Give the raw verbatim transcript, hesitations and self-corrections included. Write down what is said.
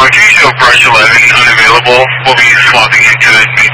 can you show brush eleven unavailable? We'll be swapping into it